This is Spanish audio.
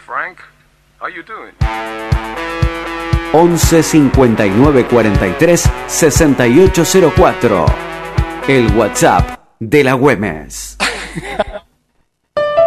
Frank. How you doing? 11 59 43 6804. El WhatsApp de la Güemes.